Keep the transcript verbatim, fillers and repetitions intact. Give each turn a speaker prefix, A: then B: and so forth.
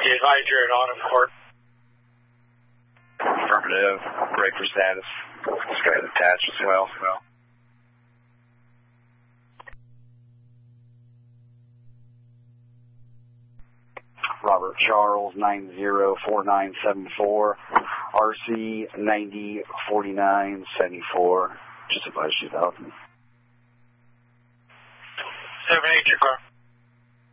A: advise you're at Autumn Court.
B: Affirmative. Break for status. Let's go ahead and attach as well. well. Robert Charles, nine zero four nine seven four, R C ninety forty-nine seventy-four. Just advise you out.
A: seven eight, your car.